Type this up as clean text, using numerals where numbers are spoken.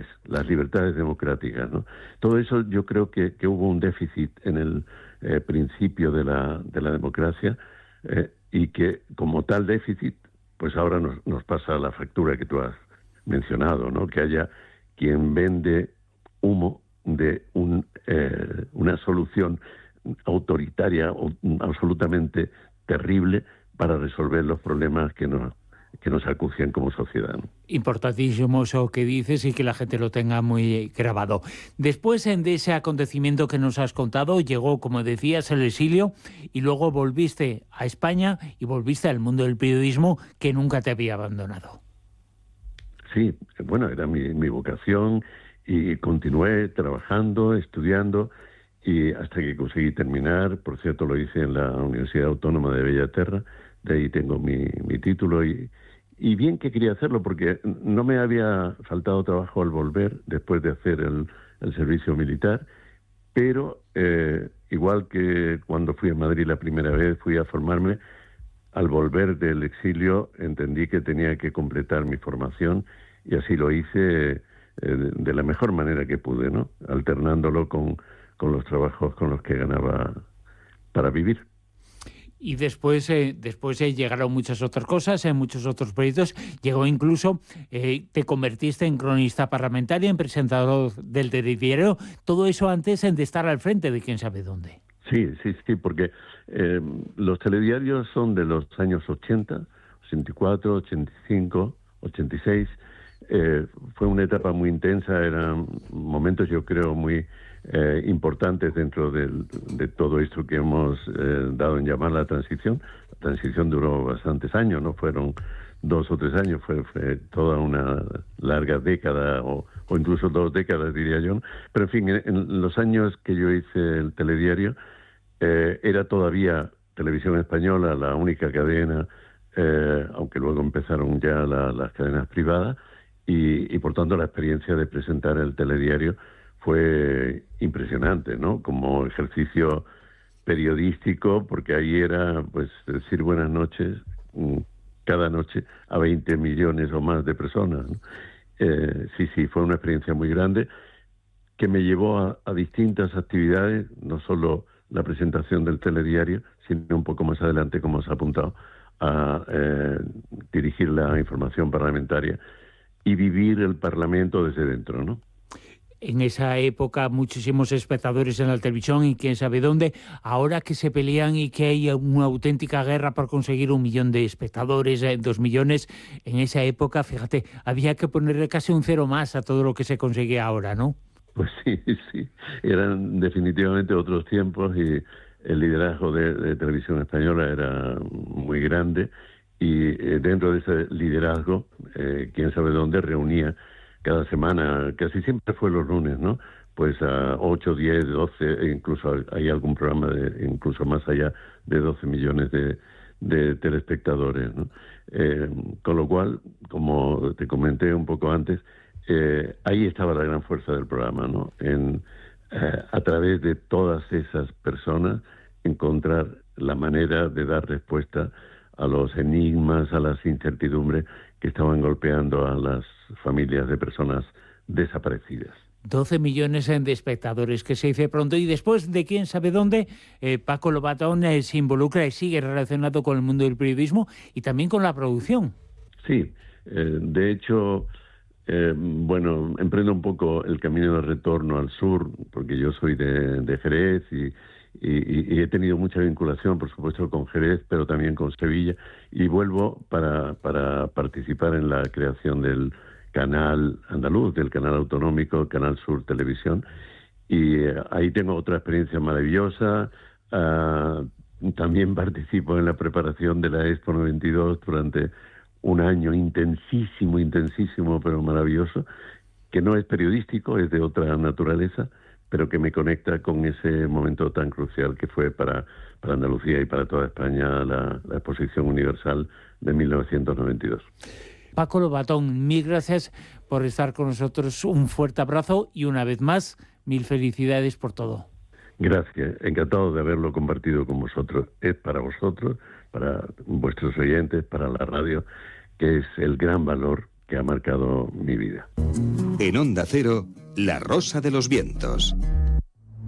las libertades democráticas, ¿no? Todo eso yo creo que hubo un déficit en el principio de la democracia, y que como tal déficit, pues ahora nos pasa la factura que tú has mencionado, ¿no? Que haya quien vende humo de una solución autoritaria o absolutamente terrible para resolver los problemas que nos acucian como sociedad, ¿no? Importantísimo eso que dices y que la gente lo tenga muy grabado. Después de ese acontecimiento que nos has contado, llegó, como decías, el exilio y luego volviste a España y volviste al mundo del periodismo que nunca te había abandonado. Sí, bueno, era mi vocación y continué trabajando, estudiando y hasta que conseguí terminar. Por cierto, lo hice en la Universidad Autónoma de Bellaterra, de ahí tengo mi título y bien que quería hacerlo porque no me había faltado trabajo al volver después de hacer el servicio militar, pero igual que cuando fui a Madrid la primera vez, fui a formarme. Al volver del exilio entendí que tenía que completar mi formación y así lo hice de la mejor manera que pude, ¿no? Alternándolo con los trabajos con los que ganaba para vivir. Y después llegaron muchas otras cosas, muchos otros proyectos. Llegó incluso, te convertiste en cronista parlamentario, en presentador del telediario. Todo eso antes de estar al frente de quién sabe dónde. Sí, porque los telediarios son de los años 80, 84, 85, 86. Fue una etapa muy intensa, eran momentos yo creo muy importantes dentro de todo esto que hemos dado en llamar la transición. La transición duró bastantes años, no fueron 2 o 3 años, fue toda una larga década o incluso 2 décadas diría yo, ¿no? Pero en fin, en los años que yo hice el telediario, era todavía Televisión Española la única cadena, aunque luego empezaron ya las cadenas privadas, y por tanto la experiencia de presentar el telediario fue impresionante, ¿no? Como ejercicio periodístico, porque ahí era pues decir buenas noches cada noche a 20 millones o más de personas, ¿no? Sí, fue una experiencia muy grande que me llevó a distintas actividades, no solo la presentación del telediario, sino un poco más adelante, como os he apuntado, a dirigir la información parlamentaria y vivir el Parlamento desde dentro, ¿no? En esa época muchísimos espectadores en la televisión y quién sabe dónde. Ahora que se pelean y que hay una auténtica guerra por conseguir 1 millón de espectadores, 2 millones, en esa época, fíjate, había que ponerle casi un cero más a todo lo que se consigue ahora, ¿no? Pues sí, eran definitivamente otros tiempos y el liderazgo de Televisión Española era muy grande y dentro de ese liderazgo, quién sabe dónde, reunía cada semana, casi siempre fue los lunes, ¿no? Pues a 8, 10, 12, e incluso hay algún programa incluso más allá de 12 millones de telespectadores, ¿no? Con lo cual, como te comenté un poco antes, ahí estaba la gran fuerza del programa, ¿no? A través de todas esas personas encontrar la manera de dar respuesta a los enigmas, a las incertidumbres que estaban golpeando a las familias de personas desaparecidas. 12 millones de espectadores, que se dice pronto, y después de quién sabe dónde, Paco Lobatón se involucra y sigue relacionado con el mundo del periodismo y también con la producción. Sí, de hecho, bueno, emprendo un poco el camino de retorno al sur, porque yo soy de Jerez y he tenido mucha vinculación, por supuesto, con Jerez, pero también con Sevilla, y vuelvo para participar en la creación del canal andaluz, del canal autonómico, Canal Sur Televisión, y ahí tengo otra experiencia maravillosa. También participo en la preparación de la Expo 92 durante un año intensísimo, pero maravilloso, que no es periodístico, es de otra naturaleza, pero que me conecta con ese momento tan crucial que fue para Andalucía y para toda España la Exposición Universal de 1992. Paco Lobatón, mil gracias por estar con nosotros, un fuerte abrazo y una vez más, mil felicidades por todo. Gracias, encantado de haberlo compartido con vosotros. Es para vosotros, para vuestros oyentes, para la radio, que es el gran valor que ha marcado mi vida. En Onda Cero, La Rosa de los Vientos.